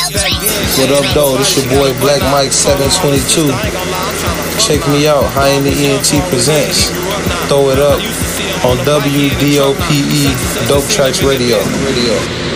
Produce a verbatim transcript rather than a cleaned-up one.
What up, though? This your boy Black Mike seven twenty-two. Check me out. High in the E N T presents. Throw it up on W D O P E Dope Tracks Radio. Radio.